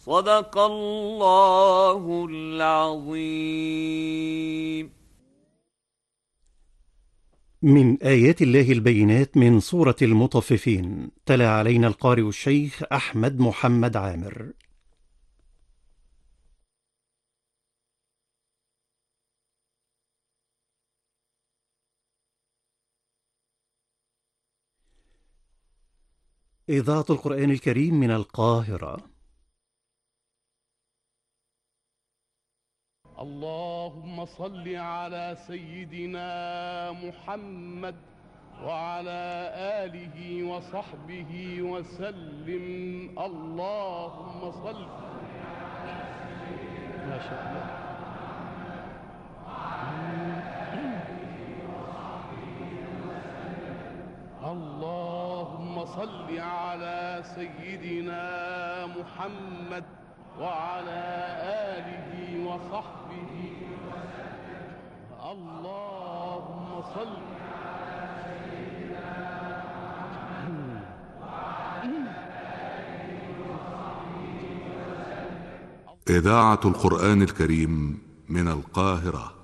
صدق الله العظيم. من آيات الله البينات من سورة المطففين، تلا علينا القارئ الشيخ أحمد محمد عامر. إذاعة القرآن الكريم من القاهرة. اللهم صل على سيدنا محمد وعلى آله وصحبه وسلم. اللهم صل. ما شاء الله. اللهم صل على سيدنا محمد وعلى آله وصحبه وسلم. اللهم صل على سيدنا محمد وعلى آله وصحبه وسلم. إذاعة القرآن الكريم من القاهرة.